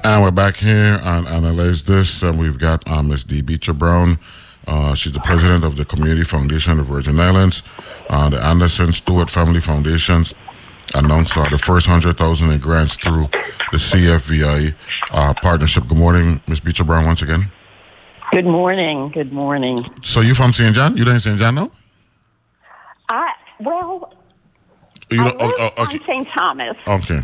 And we're back here on Analyze This. We've got Ms. D. Beecher Brown. She's the president of the Community Foundation of Virgin Islands. The Anderson Stewart Family Foundations announced the first 100,000 in grants through the CFVI partnership. Good morning, Ms. Beecher Brown, once again. Good morning. Good morning. So you from St. John? You live in St. John now? I live on St. Thomas. Okay.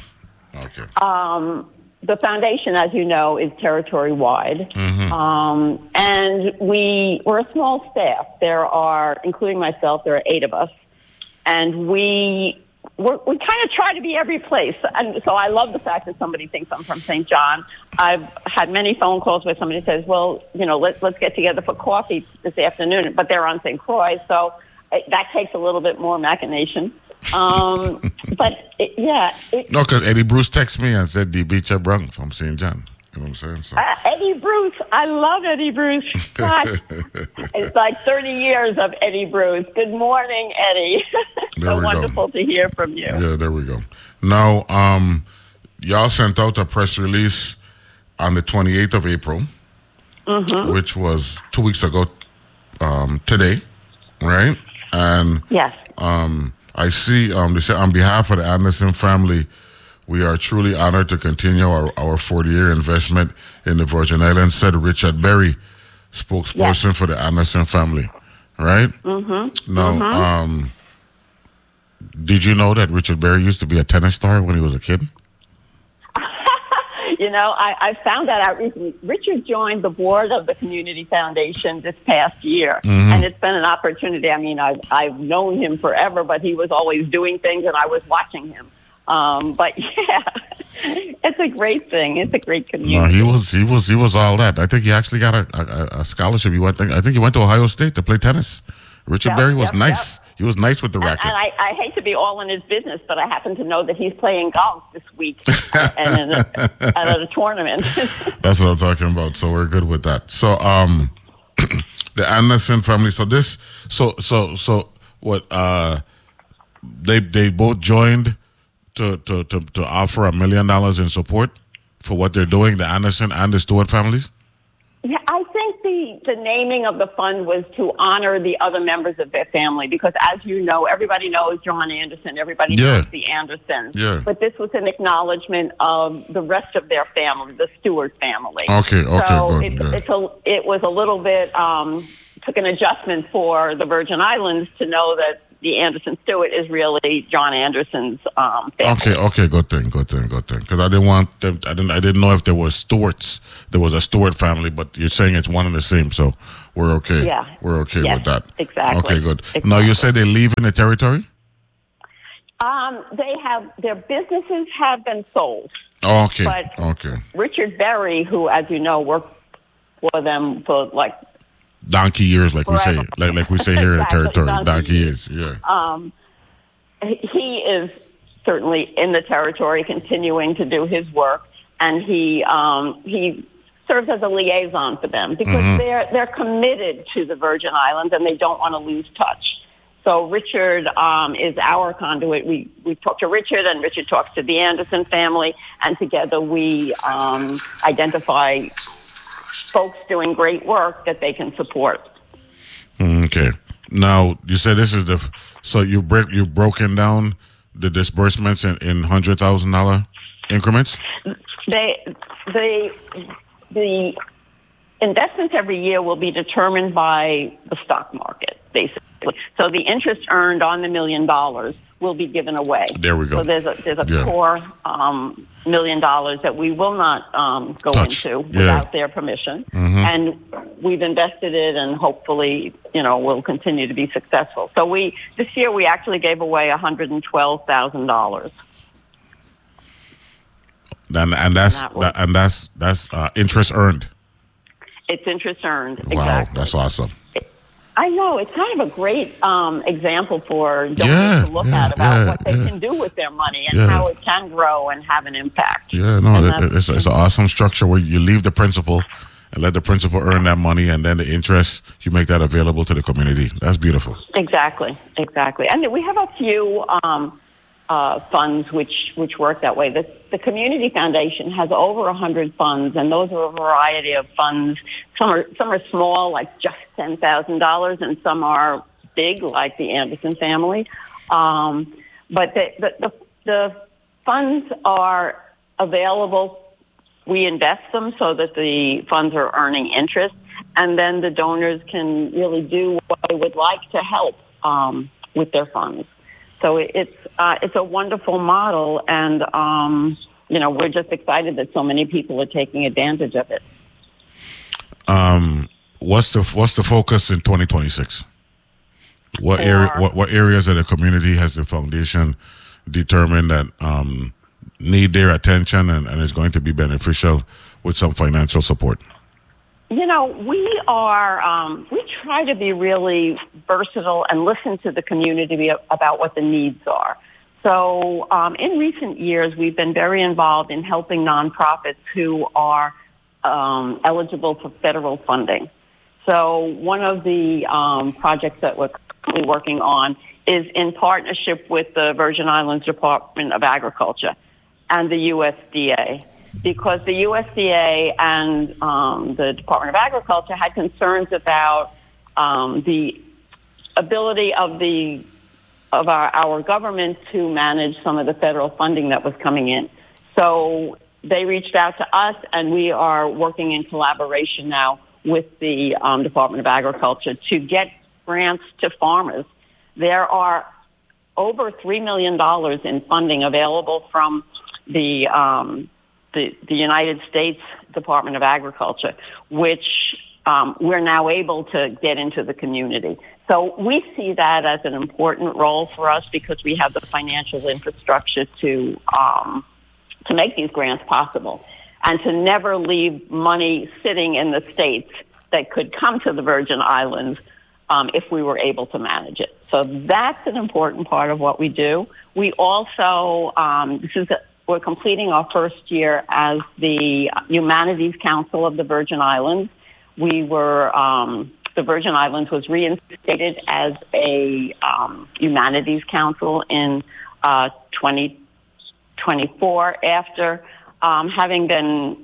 The foundation, as you know, is territory-wide. Mm-hmm. And we're a small staff. There are, including myself, there are 8 of us. And we kind of try to be every place. And so I love the fact that somebody thinks I'm from St. John. I've had many phone calls where somebody says, well, let's get together for coffee this afternoon. But they're on St. Croix, so that takes a little bit more machination. No, because Eddie Bruce texted me and said, D. Beecher Brown from St. John. You know what I'm saying? So. Eddie Bruce, I love Eddie Bruce. God, it's like 30 years of Eddie Bruce. Good morning, Eddie. So wonderful to hear from you. Yeah, there we go. Now, y'all sent out a press release on the 28th of April, mm-hmm. which was 2 weeks ago today, right? And yes. I see they say, on behalf of the Anderson family, we are truly honored to continue our 40-year investment in the Virgin Islands, said Richard Berry, spokesperson for the Anderson family, right? Mm-hmm. Now, did you know that Richard Berry used to be a tennis star when he was a kid? I found that out recently. Richard joined the board of the Community Foundation this past year, mm-hmm. and it's been an opportunity. I mean, I've known him forever, but he was always doing things, and I was watching him. But yeah, it's a great thing. It's a great community. No, he was all that. I think he actually got a scholarship. I think he went to Ohio State to play tennis. Richard Berry was nice. Yep. He was nice with the racket. And I hate to be all in his business, but I happen to know that he's playing golf this week and at a tournament. That's what I'm talking about. So we're good with that. So the Anderson family. So what? They both joined to offer $1 million in support for what they're doing. The Anderson and the Stewart families. Yeah, I think the naming of the fund was to honor the other members of their family because, as you know, everybody knows John Anderson. Everybody knows the Andersons. Yeah. But this was an acknowledgement of the rest of their family, the Stewart family. Okay, so good. It was a little bit, took an adjustment for the Virgin Islands to know that the Anderson Stewart is really John Anderson's family. Okay, good thing. Because I didn't want them. I didn't know if there was Stewarts. There was a Stewart family, but you're saying it's one and the same, so we're okay. Yeah, we're okay with that. Exactly. Okay, good. Exactly. Now you said they're leaving the territory. Their businesses have been sold. Oh, okay. But okay. Richard Berry, who, as you know, worked for them for donkey years, like we say, like we say here in the territory, donkey years. Yeah. He is certainly in the territory, continuing to do his work, and he serves as a liaison for them because mm-hmm. they're committed to the Virgin Islands and they don't want to lose touch. So Richard is our conduit. We talk to Richard, and Richard talks to the Anderson family, and together we identify folks doing great work that they can support. Okay. Now you said this is so you've broken down the disbursements in $100,000 increments. The investments every year will be determined by the stock market, basically. So the interest earned on the $1 million will be given away. There we go. So there's a core $1 million that we will not go into without their permission. Mm-hmm. And we've invested it, and hopefully, we'll continue to be successful. So this year we actually gave away $112,000. And that's interest earned. It's interest earned. Wow, exactly. That's awesome. I know. It's kind of a great example for donors to look at about what they can do with their money and how it can grow and have an impact. Yeah, no, it's an awesome structure where you leave the principal and let the principal earn that money, and then the interest, you make that available to the community. That's beautiful. Exactly. And we have a few funds which work that way. The Community Foundation has over 100 funds, and those are a variety of funds. Some are small, like just $10,000, and some are big, like the Anderson family. But the funds are available. We invest them so that the funds are earning interest, and then the donors can really do what they would like to help with their funds. So it's a wonderful model, and we're just excited that so many people are taking advantage of it. What's the focus in 2026? What areas of the community has the foundation determined that need their attention and is going to be beneficial with some financial support? We try to be really versatile and listen to the community about what the needs are. So in recent years, we've been very involved in helping nonprofits who are eligible for federal funding. So one of the projects that we're currently working on is in partnership with the Virgin Islands Department of Agriculture and the USDA. Because the USDA and the Department of Agriculture had concerns about the ability of our government to manage some of the federal funding that was coming in. So they reached out to us, and we are working in collaboration now with the Department of Agriculture to get grants to farmers. There are over $3 million in funding available from the United States Department of Agriculture, which we're now able to get into the community. So we see that as an important role for us because we have the financial infrastructure to make these grants possible and to never leave money sitting in the states that could come to the Virgin Islands if we were able to manage it. So that's an important part of what we do. We also, we're completing our first year as the Humanities Council of the Virgin Islands. The Virgin Islands was reinstated as a Humanities Council in 2024 after having been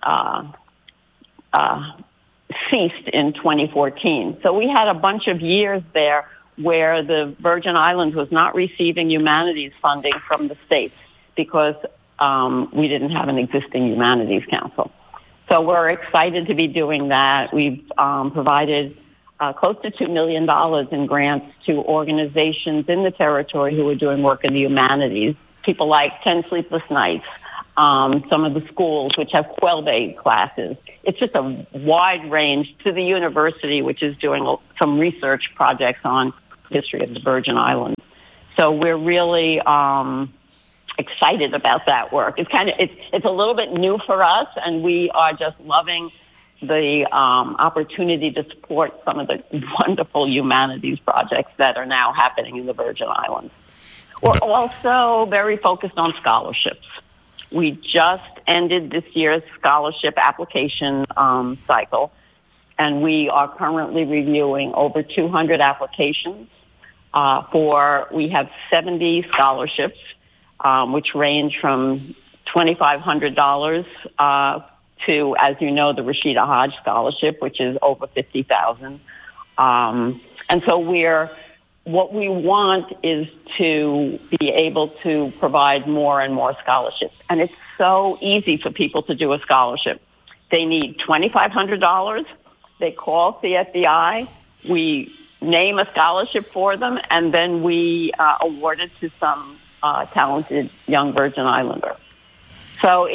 ceased in 2014. So we had a bunch of years there where the Virgin Islands was not receiving humanities funding from the states because we didn't have an existing Humanities Council. So we're excited to be doing that. We've provided close to $2 million in grants to organizations in the territory who are doing work in the humanities, people like 10 Sleepless Nights, some of the schools which have Quell-Aid classes. It's just a wide range to the university, which is doing some research projects on the history of the Virgin Islands. So we're really excited about that work. It's a little bit new for us, and we are just loving the opportunity to support some of the wonderful humanities projects that are now happening in the Virgin Islands. We're also very focused on scholarships. We just ended this year's scholarship application cycle, and we are currently reviewing over 200 applications we have 70 scholarships, which range from $2,500 to, as you know, the Rashida Hodge Scholarship, which is over $50,000. And so what we want is to be able to provide more and more scholarships. And it's so easy for people to do a scholarship. They need $2,500. They call CFDI. We name a scholarship for them, and then we award it to some talented young Virgin Islander. So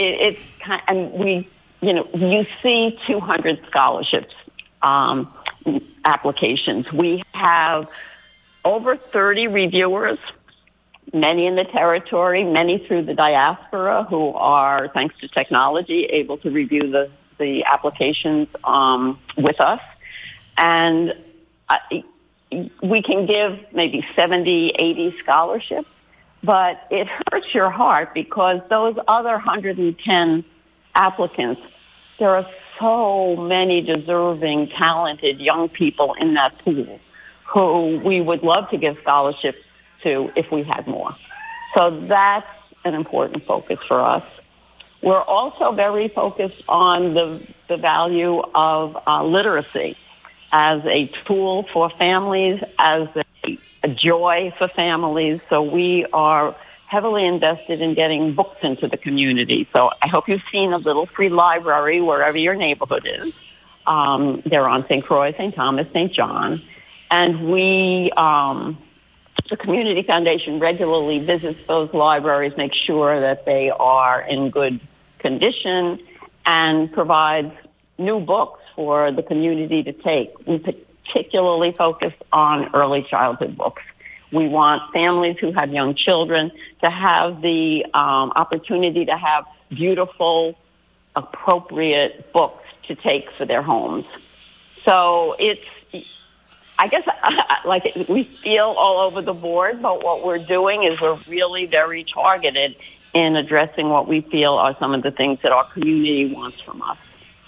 you see 200 scholarships applications. We have over 30 reviewers, many in the territory, many through the diaspora who are, thanks to technology, able to review the applications with us. And we can give maybe 70, 80 scholarships, but it hurts your heart because those other 110 applicants, there are so many deserving, talented young people in that pool who we would love to give scholarships to if we had more. So that's an important focus for us. We're also very focused on the value of literacy as a tool for families, as a joy for families. So we are heavily invested in getting books into the community. So I hope you've seen a little free library wherever your neighborhood is. They're on St. Croix, St. Thomas, St. John. And we, the Community Foundation regularly visits those libraries, makes sure that they are in good condition, and provides new books for the community to take. We particularly focus on early childhood books. We want families who have young children to have the opportunity to have beautiful, appropriate books to take for their homes. So it's, I guess, like we feel all over the board, but what we're doing is we're really very targeted in addressing what we feel are some of the things that our community wants from us.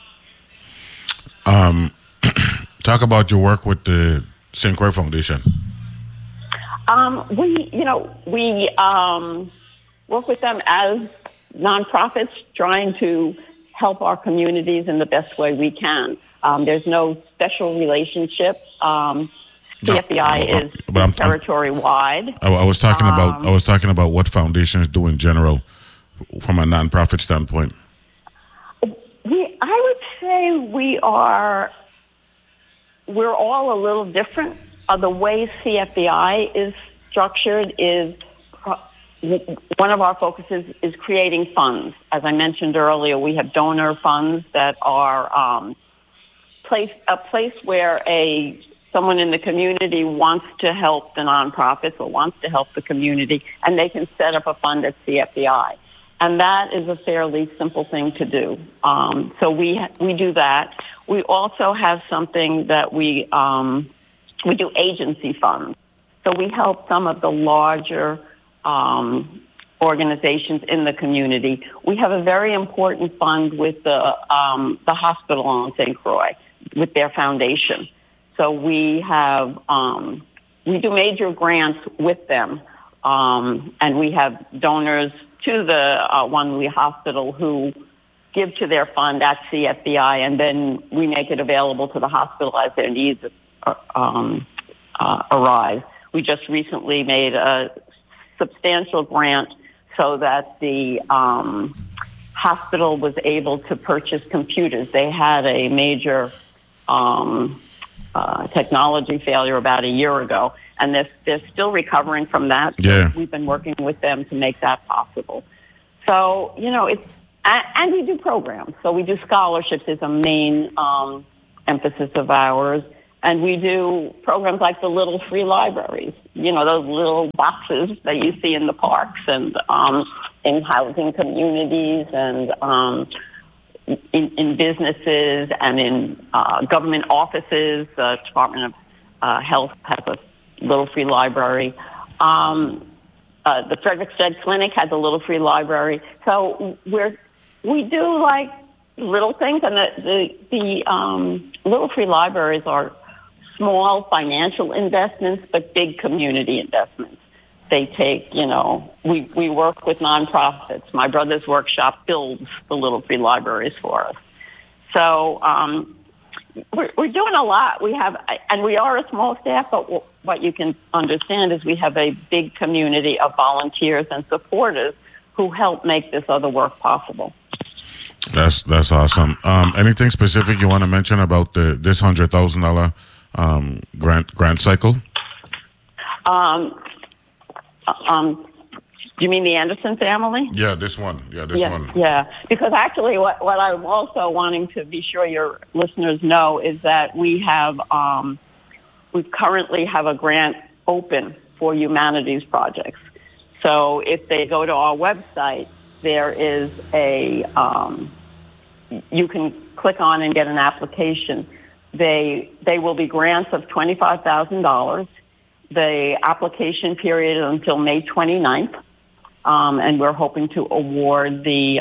Talk about your work with the St. Croix Foundation. We work with them as nonprofits trying to help our communities in the best way we can. There's no special relationship. CFBI is territory-wide. I was talking about what foundations do in general from a nonprofit standpoint. I would say we're all a little different. The way CFBI is structured is one of our focuses is creating funds. As I mentioned earlier, we have donor funds that are a place where someone in the community wants to help the nonprofits or wants to help the community, and they can set up a fund at CFBI. And that is a fairly simple thing to do. So we do that. We also have something that we do agency funds. So we help some of the larger organizations in the community. We have a very important fund with the hospital on St. Croix with their foundation. So we have we do major grants with them, and we have donors to the Wanley Hospital who give to their fund at CFBI, and then we make it available to the hospital as their needs arise. We just recently made a substantial grant so that the hospital was able to purchase computers. They had a major technology failure about a year ago, and they're still recovering from that. Yeah. So we've been working with them to make that possible. So, and we do programs. So we do scholarships is a main emphasis of ours. And we do programs like the little free libraries, those little boxes that you see in the parks and in housing communities and in businesses and in government offices. The Department of Health has a little free library. The Frederiksted Clinic has a little free library. So we do like little things, and the little free libraries are small financial investments, but big community investments. They take, we work with nonprofits. My brother's workshop builds the little free libraries for us. So we're doing a lot. We are a small staff, but what you can understand is we have a big community of volunteers and supporters who help make this other work possible. That's awesome. Anything specific you want to mention about this $100,000 grant cycle? Do you mean the Anderson family? Yeah, this one. One. Yeah, because actually what I'm also wanting to be sure your listeners know is that we currently have a grant open for humanities projects. So if they go to our website, there is you can click on and get an application. They will be grants of $25,000. The application period is until May 29th, and we're hoping to award the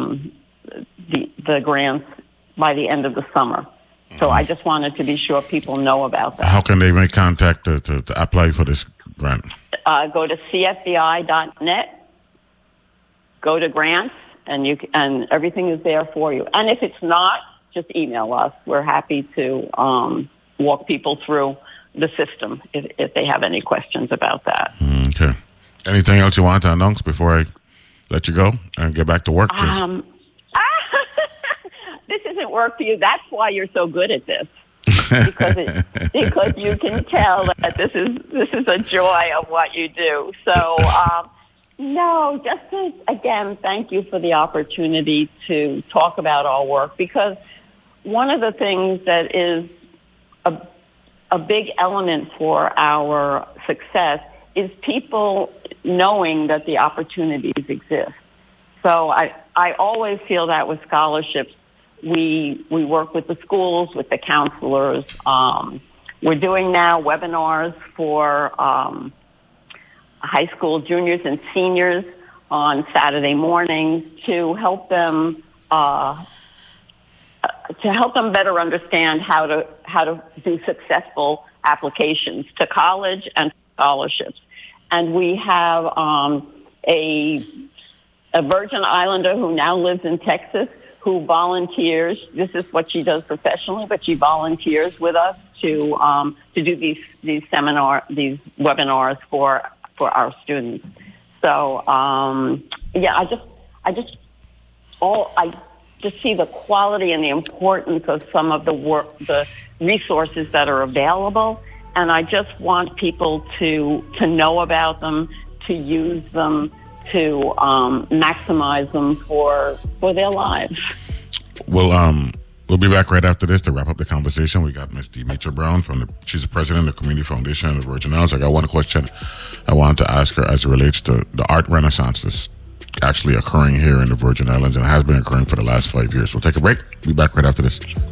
grants by the end of the summer. So I just wanted to be sure people know about that. How can they make contact to apply for this grant? go to cfbi.net, go to grants, and everything is there for you. And if it's not, just email us. We're happy to walk people through the system if they have any questions about that. Okay. Anything else you want to announce before I let you go and get back to work? This isn't work for you. That's why you're so good at this. because you can tell that this is a joy of what you do. So, no, just to, again, thank you for the opportunity to talk about our work, because one of the things that is a big element for our success is people knowing that the opportunities exist. So I always feel that with scholarships, we work with the schools, with the counselors. We're doing now webinars for high school juniors and seniors on Saturday mornings to help them better understand how to do successful applications to college and scholarships. And we have a Virgin Islander who now lives in Texas, who volunteers. This is what she does professionally, but she volunteers with us to do these webinars for our students. So I just see the quality and the importance of some of the resources that are available, and I just want people to know about them, to use them, to maximize them for their lives. We'll be back right after this to wrap up the conversation. We got Ms. Demetra Brown she's the president of the Community Foundation of the Virgin Islands. I got one question I wanted to ask her as it relates to the art renaissance that's actually occurring here in the Virgin Islands and has been occurring for the last 5 years. We'll take a break. Be back right after this.